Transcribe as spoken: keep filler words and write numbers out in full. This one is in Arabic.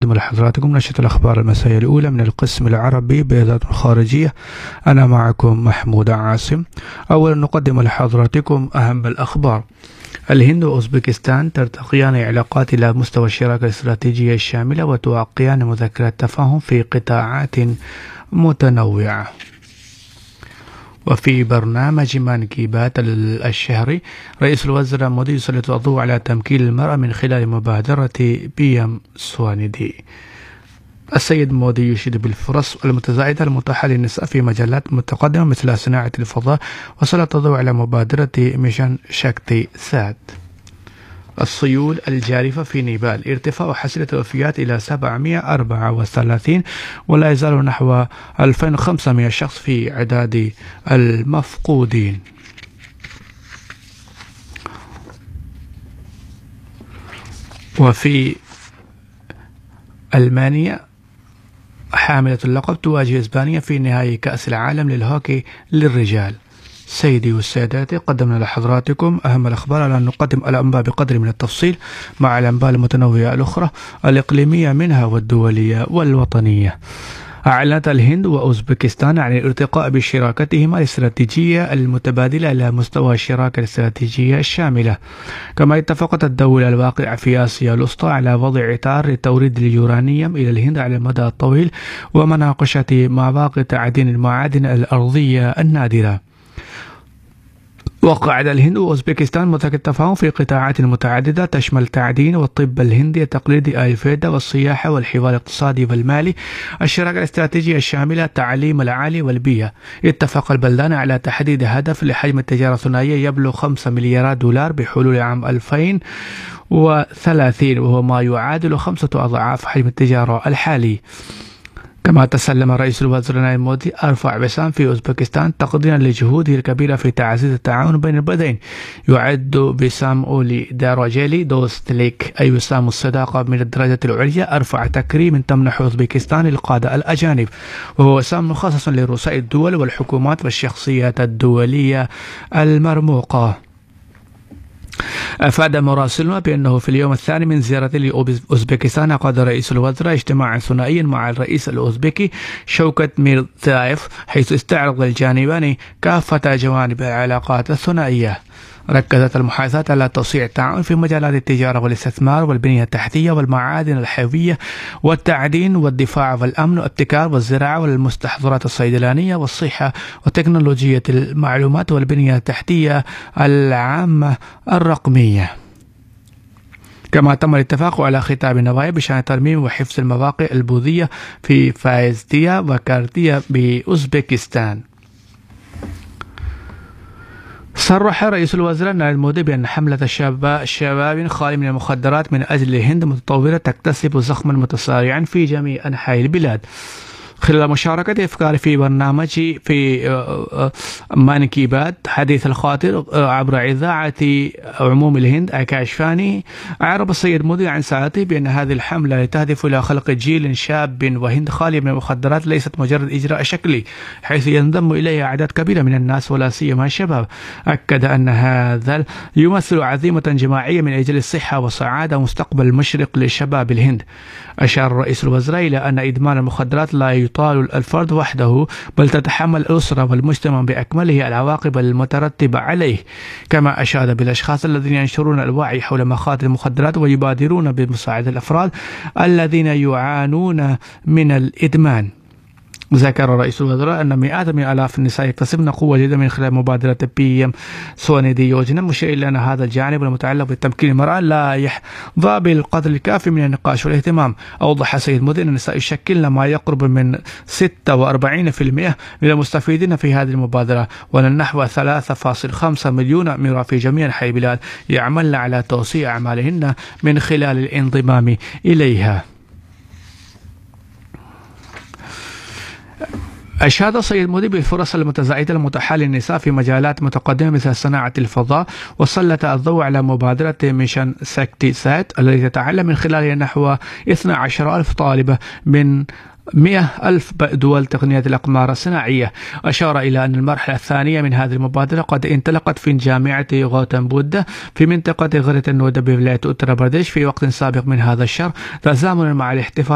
نقدم لحضراتكم نشرة الأخبار المسائية الأولى من القسم العربي بإذاعة الخارجية. أنا معكم محمود عاصم. أولا نقدم لحضراتكم أهم الأخبار. الهند وأوزبكستان ترتقيان علاقات إلى مستوى الشراكة الاستراتيجية الشاملة وتوقيان مذكرات تفاهم في قطاعات متنوعة. وفي برنامج مان كي بات الشهري رئيس الوزراء مودي يسلط الضوء على تمكين المرأة من خلال مبادرة بي ام سواندي. السيد مودي يشيد بالفرص المتزايدة المتاحة للنساء في مجالات متقدمة مثل صناعة الفضاء، وسلط الضوء على مبادرة ميشن شاكتي سات. السيول الجارفة في نيبال، ارتفاع حصيلة الوفيات إلى سبعمئة وأربعة وثلاثين، ولا يزال نحو ألفين وخمسمئة شخص في عداد المفقودين. وفي ألمانيا حاملة اللقب تواجه إسبانيا في نهائي كأس العالم للهوكي للرجال. سيدي والسادات، قدمنا لحضراتكم أهم الأخبار على أن نقدم الأنباء بقدر من التفصيل مع الأنباء المتنوعة الأخرى الإقليمية منها والدولية والوطنية. أعلنت الهند وأوزبكستان عن الارتقاء بشراكتهما الاستراتيجية المتبادلة إلى مستوى الشراكة الاستراتيجية الشاملة. كما اتفقت الدولة الواقعة في آسيا الوسطى على وضع إطار لتوريد اليورانيوم إلى الهند على المدى الطويل ومناقشة مواقع تعدين المعادن الأرضية النادرة. وقعت الهند وأوزبكستان مذكرة تفاهم في قطاعات متعددة تشمل تعدين والطب الهندي التقليدي آيفيدا والسياحة والحوار الاقتصادي والمالي، الشراكة الاستراتيجية الشاملة، التعليم العالي والبيئة. اتفق البلدان على تحديد هدف لحجم التجارة الثنائية يبلغ خمسة مليارات دولار بحلول عام ألفين وثلاثين، وهو ما يعادل خمسة أضعاف حجم التجارة الحالي. كما تسلم رئيس الوزراء ناريندرا مودي أرفع بسام في أوزبكستان تقديرا لجهوده الكبيرة في تعزيز التعاون بين البلدين. يعد بسام أولي داروجيلي دوستليك أي وسام الصداقة من الدرجة العليا أرفع تكريم تمنح أوزبكستان للقادة الأجانب، وهو وسام مخصص لرؤساء الدول والحكومات والشخصيات الدولية المرموقة. أفاد مراسلنا بأنه في اليوم الثاني من زيارته لأوزبكستان عقد رئيس الوزراء اجتماعا ثنائيا مع الرئيس الأوزبكي شوكت ميرزايف، حيث استعرض الجانبان كافة جوانب العلاقات الثنائية. ركزت المحادثات على توسيع التعاون في مجالات التجارة والاستثمار والبنية التحتية والمعادن الحيوية والتعدين والدفاع والأمن والابتكار والزراعة والمستحضرات الصيدلانية والصحة وتكنولوجيا المعلومات والبنية التحتية العامة الرقمية. كما تم الاتفاق على ختام النوايا بشأن ترميم وحفظ المواقع البوذية في فايزتيا وكارتيا بأوزبكستان. صرح رئيس الوزراء ناريندرا مودي بأن حملة شباب شباب خالي من المخدرات من أجل الهند متطورة تكتسب زخما متسارعا في جميع أنحاء البلاد. خلال مشاركة أفكار في برنامج في مان كي بات حديث الخاطر عبر إذاعة عموم الهند أكاشفاني، أعرب السيد مودي عن سعادته بأن هذه الحملة تهدف إلى خلق جيل شاب وهند خالي من المخدرات ليست مجرد إجراء شكلي، حيث ينضم إليها أعداد كبيرة من الناس ولا سيما الشباب. أكد أن هذا يمثل عزيمة جماعية من أجل الصحة والسعادة ومستقبل مشرق لشباب الهند. أشار رئيس الوزراء إلى أن إدمان المخدرات لا يطال الفرد وحده، بل تتحمل الأسرة والمجتمع بأكمله العواقب المترتبة عليه. كما أشاد بالأشخاص الذين ينشرون الوعي حول مخاطر المخدرات ويبادرون بمساعدة الأفراد الذين يعانون من الإدمان. ذكر رئيس الوزراء أن مئات من آلاف النساء يكتسبن قوة جديدة من خلال مبادرة بي ام سواندي يوجنا، مشير إلى أن هذا الجانب المتعلق بتمكين المرأة لا يحظى بالقدر الكافي من النقاش والاهتمام. أوضح السيد مودي أن النساء يشكلن ما يقرب من ستة وأربعين بالمئة من المستفيدين في هذه المبادرة، وأن نحو ثلاثة فاصلة خمسة مليون امرأة في جميع أنحاء البلاد يعملن على توسيع أعمالهن من خلال الانضمام إليها. أشاد السيد مودي بالفرص المتزايدة المتاحة للنساء في مجالات متقدمة مثل صناعة الفضاء، وسلط الضوء على مبادرة ميشن شاكتي سات التي تتعلم من خلالها نحو اثنتي عشرة ألف طالبة من مئة ألف دول تقنية الأقمار الصناعية. أشار إلى أن المرحلة الثانية من هذه المبادرة قد انطلقت في جامعة غوتم بودا في منطقة غرة النودا بولاية أوتر برديش في وقت سابق من هذا الشهر، تزامنا مع الاحتفال